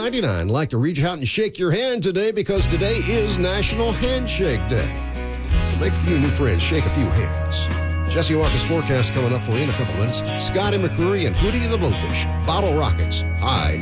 $19.99. I'd like to reach out and shake your hand today because today is National Handshake Day. So make a few new friends, shake a few hands. Jesse Marcus forecast coming up for you in a couple minutes. Scotty McCreery and Hootie and the Blowfish. Bottle Rockets. High